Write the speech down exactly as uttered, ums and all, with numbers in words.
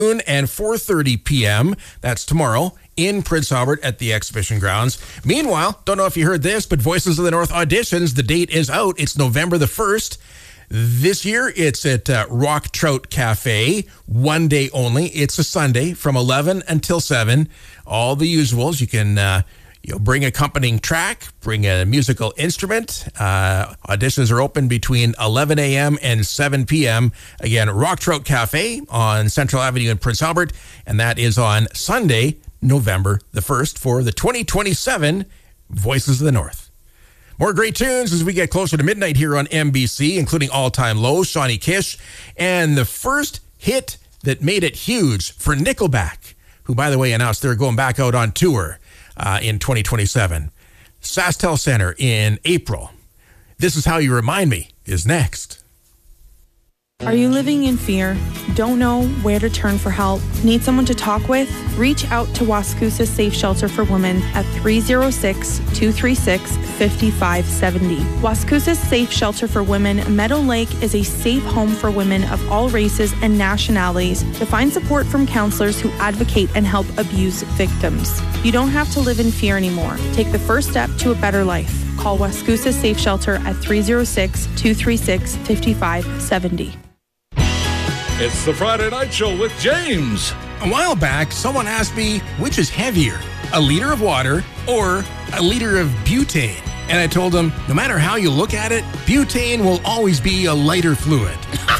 and four thirty p.m. That's tomorrow in Prince Albert at the Exhibition Grounds. Meanwhile, don't know if you heard this, but Voices of the North auditions, the date is out. It's November the first. This year, it's at uh, Rock Trout Cafe, one day only. It's a Sunday from eleven until seven. All the usuals. You can uh, you know, bring accompanying track, bring a musical instrument. Uh, auditions are open between eleven a.m. and seven p.m. Again, Rock Trout Cafe on Central Avenue in Prince Albert, and that is on Sunday, November the first for the twenty twenty-seven Voices of the North. More great tunes as we get closer to midnight here on M B C, including All Time Low, Shawnee Kish, and the first hit that made it huge for Nickelback, who, by the way, announced they're going back out on tour uh, in twenty twenty-seven. SaskTel Center in April. This Is How You Remind Me is next. Are you living in fear? Don't know where to turn for help? Need someone to talk with? Reach out to Wascoosa Safe Shelter for Women at three oh six, two three six, five five seven oh. Wascoosa Safe Shelter for Women Meadow Lake is a safe home for women of all races and nationalities to find support from counselors who advocate and help abuse victims. You don't have to live in fear anymore. Take the first step to a better life. Call Wascoosa Safe Shelter at three oh six, two three six, five five seven oh. It's the Friday Night Show with James. A while back, someone asked me, which is heavier, a liter of water or a liter of butane? And I told them, no matter how you look at it, butane will always be a lighter fluid.